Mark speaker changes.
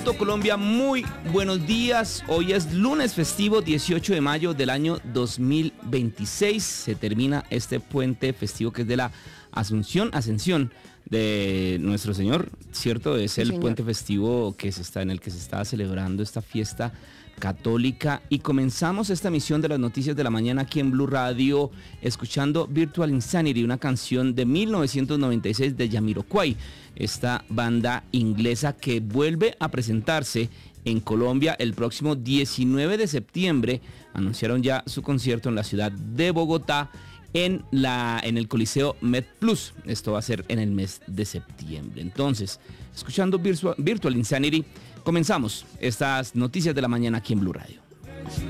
Speaker 1: Colombia, muy buenos días. Hoy es lunes festivo 18 de mayo del año 2026. Se termina este puente festivo que es de la Ascensión de Nuestro Señor, ¿cierto? Es el puente festivo en el que se está celebrando esta fiesta católica, y comenzamos esta emisión de las noticias de la mañana aquí en Blue Radio escuchando Virtual Insanity, una canción de 1996 de Jamiroquai, esta banda inglesa que vuelve a presentarse en Colombia el próximo 19 de septiembre. Anunciaron ya su concierto en la ciudad de Bogotá en el Coliseo MedPlus. Esto va a ser en el mes de septiembre. Entonces, escuchando Virtual Insanity, comenzamos estas noticias de la mañana aquí en Blue Radio.